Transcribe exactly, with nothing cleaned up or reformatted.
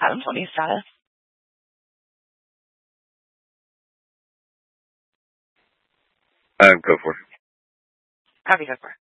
Adam Tony status. Uh, go for it. Copy, go for it.